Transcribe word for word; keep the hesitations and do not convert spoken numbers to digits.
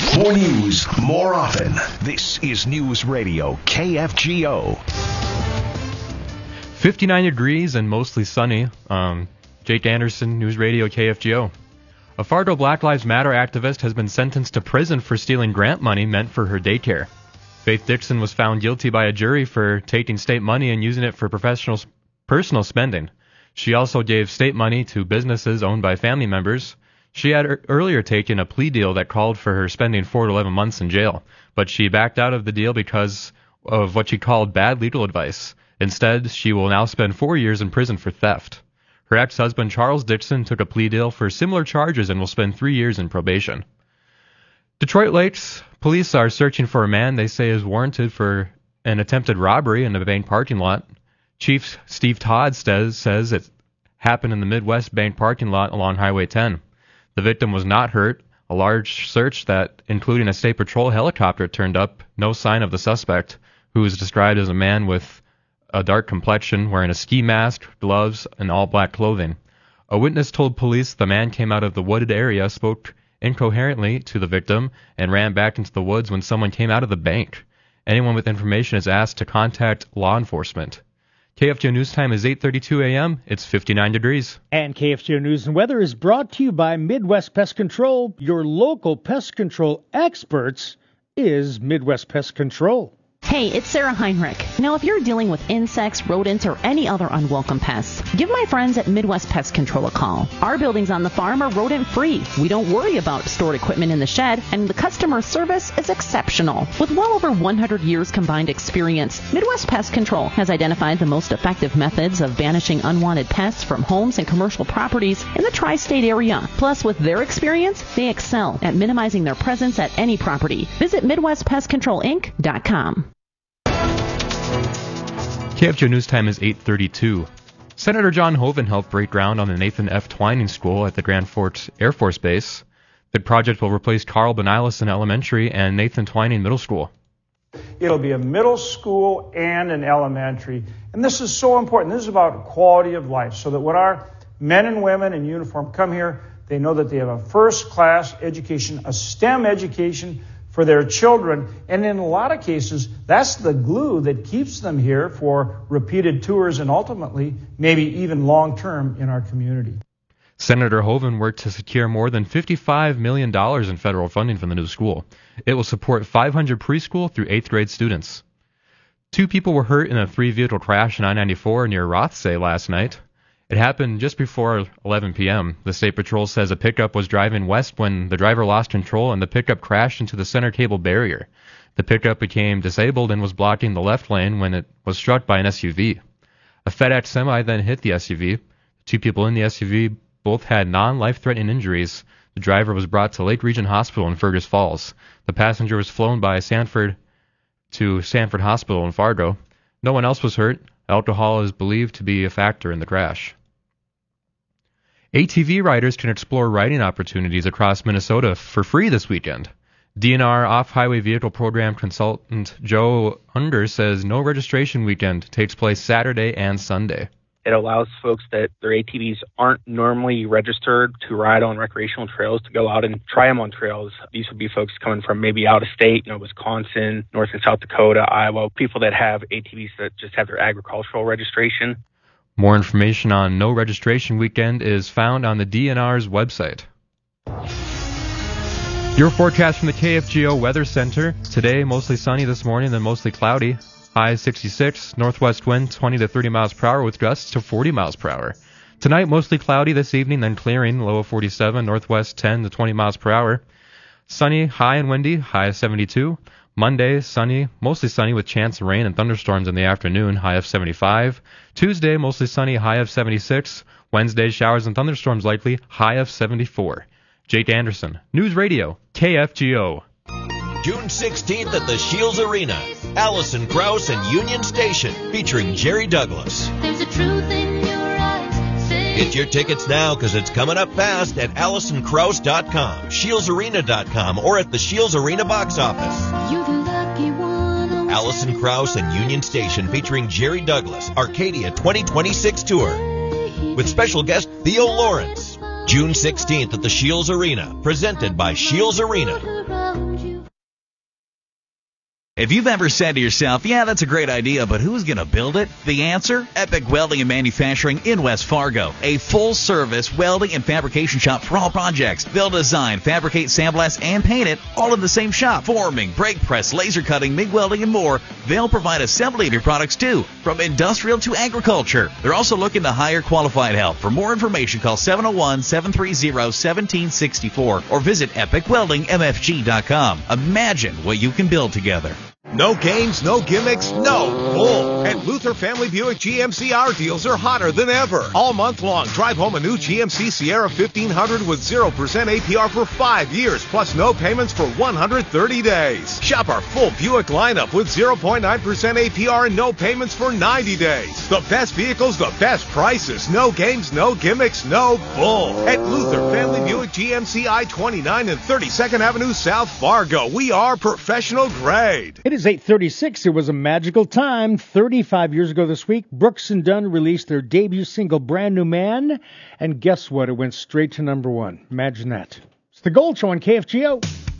More news, more often. This is News Radio K F G O. fifty-nine degrees and mostly sunny. Um, Jake Anderson, News Radio K F G O. A Fargo Black Lives Matter activist has been sentenced to prison for stealing grant money meant for her daycare. Faith Dixon was found guilty by a jury for taking state money and using it for professional, personal spending. She also gave state money to businesses owned by family members. She had er- earlier taken a plea deal that called for her spending four to eleven months in jail, but she backed out of the deal because of what she called bad legal advice. Instead, she will now spend four years in prison for theft. Her ex-husband Charles Dixon took a plea deal for similar charges and will spend three years in probation. Detroit Lakes police are searching for a man they say is warranted for an attempted robbery in a bank parking lot. Chief Steve Todd says, says it happened in the Midwest Bank parking lot along Highway ten. The victim was not hurt. A large search that, including a state patrol helicopter, turned up no sign of the suspect, who is described as a man with a dark complexion, wearing a ski mask, gloves, and all-black clothing. A witness told police the man came out of the wooded area, spoke incoherently to the victim, and ran back into the woods when someone came out of the bank. Anyone with information is asked to contact law enforcement. K F G O News Time is eight thirty-two a.m. It's fifty-nine degrees. And K F G O News and Weather is brought to you by Midwest Pest Control. Your local pest control experts is Midwest Pest Control. Hey, it's Sarah Heinrich. Now, if you're dealing with insects, rodents, or any other unwelcome pests, give my friends at Midwest Pest Control a call. Our buildings on the farm are rodent-free. We don't worry about stored equipment in the shed, and the customer service is exceptional. With well over one hundred years combined experience, Midwest Pest Control has identified the most effective methods of banishing unwanted pests from homes and commercial properties in the tri-state area. Plus, with their experience, they excel at minimizing their presence at any property. Visit Midwest Pest Control Inc dot com. K F G O News Time is eight thirty-two. Senator John Hoeven helped break ground on the Nathan F. Twining School at the Grand Forks Air Force Base. The project will replace Carl Benilison Elementary and Nathan Twining Middle School. It'll be a middle school and an elementary. And this is so important. This is about quality of life, so that when our men and women in uniform come here, they know that they have a first-class education, a STEM education for their children. And in a lot of cases, that's the glue that keeps them here for repeated tours and ultimately maybe even long-term in our community. Senator Hoeven worked to secure more than fifty-five million dollars in federal funding for the new school. It will support five hundred preschool through eighth grade students. Two people were hurt in a three-vehicle crash on I ninety-four near Rothsay last night. It happened just before eleven p.m. The State Patrol says a pickup was driving west when the driver lost control and the pickup crashed into the center cable barrier. The pickup became disabled and was blocking the left lane when it was struck by an S U V. A FedEx semi then hit the S U V. Two people in the S U V both had non-life-threatening injuries. The driver was brought to Lake Region Hospital in Fergus Falls. The passenger was flown by Sanford to Sanford Hospital in Fargo. No one else was hurt. Alcohol is believed to be a factor in the crash. A T V riders can explore riding opportunities across Minnesota for free this weekend. D N R Off-Highway Vehicle Program consultant Joe Unger says no registration weekend takes place Saturday and Sunday. It allows folks that their A T Vs aren't normally registered to ride on recreational trails to go out and try them on trails. These would be folks coming from maybe out of state, you know, Wisconsin, North and South Dakota, Iowa, people that have A T Vs that just have their agricultural registration. More information on No Registration Weekend is found on the D N R's website. Your forecast from the K F G O Weather Center. Today, mostly sunny this morning, then mostly cloudy. High sixty-six, northwest wind twenty to thirty miles per hour with gusts to forty miles per hour. Tonight, mostly cloudy this evening, then clearing, low of forty-seven, northwest ten to twenty miles per hour. Sunny, high and windy, high of seventy-two. Monday, sunny, mostly sunny with chance of rain and thunderstorms in the afternoon, high of seventy-five. Tuesday, mostly sunny, high of seventy-six. Wednesday, showers and thunderstorms likely, high of seventy-four. Jake Anderson, News Radio, K F G O. June sixteenth at the Shields Arena, Allison Krauss and Union Station, featuring Jerry Douglas. There's a truth in your eyes. Get your tickets now because it's coming up fast at allison krauss dot com, shields arena dot com, or at the Shields Arena box office. You're the lucky one. Allison Krauss and Union Station featuring Jerry Douglas, Arcadia twenty twenty-six Tour, with special guest Theo Lawrence. June sixteenth at the Shields Arena, presented by Shields Arena. If you've ever said to yourself, yeah, that's a great idea, but who's going to build it? The answer? Epic Welding and Manufacturing in West Fargo. A full-service welding and fabrication shop for all projects. They'll design, fabricate, sandblast, and paint it all in the same shop. Forming, brake press, laser cutting, MIG welding, and more. They'll provide assembly of your products, too, from industrial to agriculture. They're also looking to hire qualified help. For more information, call seven oh one, seven three zero, one seven six four or visit epic welding m f g dot com. Imagine what you can build together. No games, no gimmicks, no bull. At Luther Family Buick G M C, our deals are hotter than ever. All month long, drive home a new G M C Sierra fifteen hundred with zero percent A P R for five years, plus no payments for one hundred thirty days. Shop our full Buick lineup with zero point nine percent A P R and no payments for ninety days. The best vehicles, the best prices. No games, no gimmicks, no bull. At Luther Family Buick G M C, I twenty-nine and thirty-second Avenue, South Fargo. We are professional grade. It is eight thirty-six. It was a magical time. thirty-five years ago this week, Brooks and Dunn released their debut single, Brand New Man. And guess what? It went straight to number one. Imagine that. It's the Gold Show on K F G O.